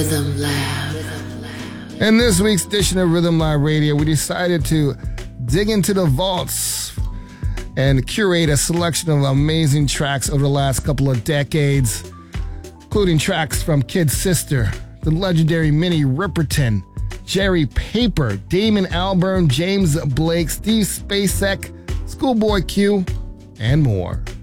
Rhythm Lab. In this week's edition of Rhythm Lab Radio, we decided to dig into the vaults and curate a selection of amazing tracks over the last couple of decades, including tracks from Kid Sister, the legendary Minnie Riperton, Jerry Paper, Damon Albarn, James Blake, Steve Spacek, Schoolboy Q, and more.